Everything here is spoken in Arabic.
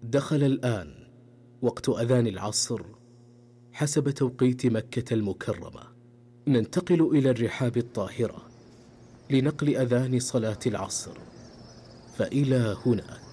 دخل الآن وقت أذان العصر حسب توقيت مكة المكرمة. ننتقل إلى الرحاب الطاهرة لنقل أذان صلاة العصر، فإلى هناك.